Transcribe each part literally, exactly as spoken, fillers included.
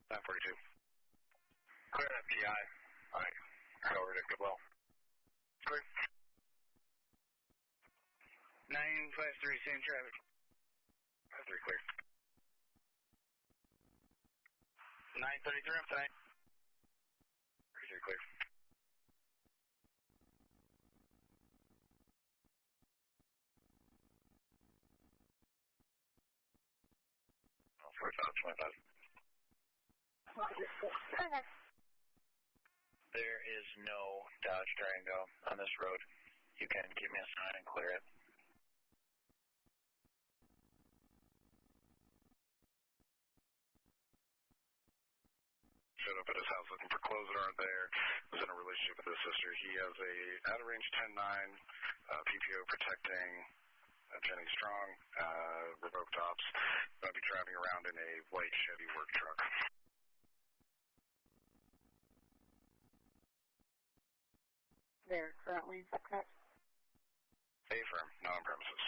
nine forty-two. Clear F T I. Alright. Right over to Goodwill. Clear. nine five three, same traffic. five three clear. nine thirty-three, I'm fine. thirty-three clear. Oh, forty-five, twenty-five. Okay. There is no Dodge Durango on this road. You can give me a sign and clear it. Showed up at his house looking for clothes that aren't there. Was in a relationship with his sister. He has a out of range ten nine, uh, P P O protecting uh, Jenny Strong, uh, revoked ops. Going to be driving around in a white Chevy work truck. There, currently, is that correct? A firm, not on premises.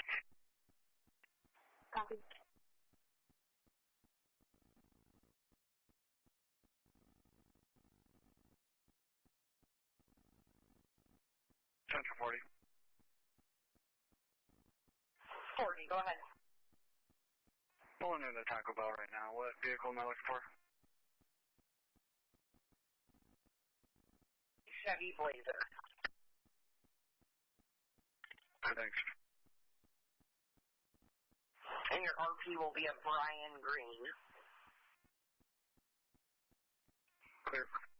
Copy. Central forty. forty, go ahead. Pulling into Taco Bell right now. What vehicle am I looking for? Chevy Blazer. Thanks. And your R P will be a Brian Green. Clear.